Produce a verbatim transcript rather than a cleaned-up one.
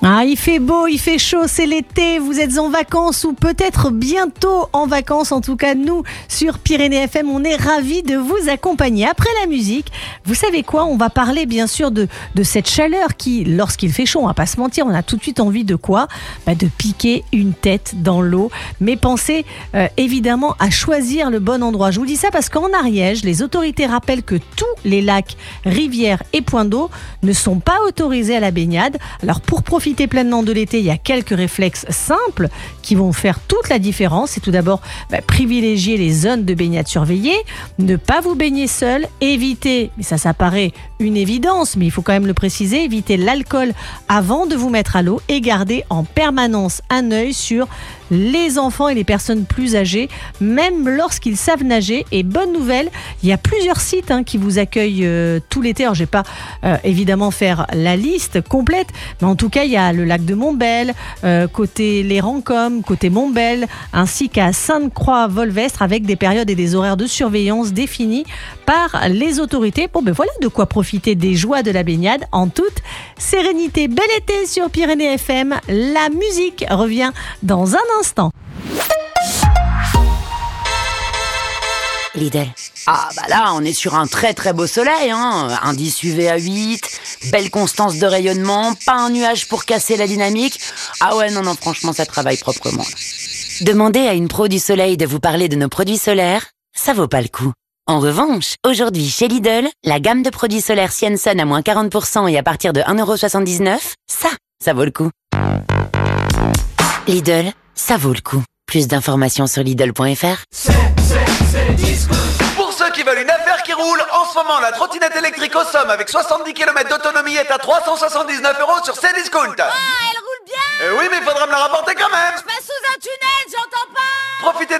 Ah, il fait beau, il fait chaud, c'est l'été, vous êtes en vacances ou peut-être bientôt en vacances. En tout cas, nous, sur Pyrénées F M, on est ravis de vous accompagner. Après la musique, vous savez quoi? On va parler bien sûr de, de cette chaleur qui, lorsqu'il fait chaud, on va pas se mentir, on a tout de suite envie de quoi? Bah, de piquer une tête dans l'eau. Mais pensez euh, évidemment à choisir le bon endroit. Je vous dis ça parce qu'en Ariège, les autorités rappellent que tous les lacs, rivières et points d'eau ne sont pas autorisés à la baignade. Alors pour profiter pleinement de l'été, il y a quelques réflexes simples qui vont faire toute la différence. C'est tout d'abord bah, privilégier les zones de baignade surveillées, ne pas vous baigner seul, éviter, mais ça ça paraît une évidence, mais il faut quand même le préciser, éviter l'alcool avant de vous mettre à l'eau et garder en permanence un œil sur les enfants et les personnes plus âgées, même lorsqu'ils savent nager. Et bonne nouvelle, il y a plusieurs sites hein, qui vous accueillent euh, tout l'été. Alors je ne vais pas euh, évidemment faire la liste complète, mais en tout cas il y a le lac de Montbel, euh, côté les Rancoms, côté Montbel, ainsi qu'à Sainte-Croix-Volvestre, avec des périodes et des horaires de surveillance définis par les autorités. Bon ben voilà de quoi profiter des joies de la baignade en toute sérénité. Bel été sur Pyrénées F M. La musique revient dans un instant. Lidl. Ah bah là, on est sur un très très beau soleil, hein. Indice U V à huit, belle constance de rayonnement, pas un nuage pour casser la dynamique. Ah ouais, non, non, franchement, ça travaille proprement. Demandez à une pro du soleil de vous parler de nos produits solaires, ça vaut pas le coup. En revanche, aujourd'hui chez Lidl, la gamme de produits solaires Sienson à moins quarante pour cent et à partir de un euro soixante-dix-neuf, ça, ça vaut le coup. Lidl, ça vaut le coup. Plus d'informations sur Lidl point F R. C'est, c'est, c'est Discount. Pour ceux qui veulent une affaire qui roule, en ce moment, la trottinette électrique au somme avec soixante-dix kilomètres d'autonomie est à trois cent soixante-dix-neuf euros sur Cdiscount. Ah, elle roule bien. Euh, oui, mais il faudra me la rapporter quand même.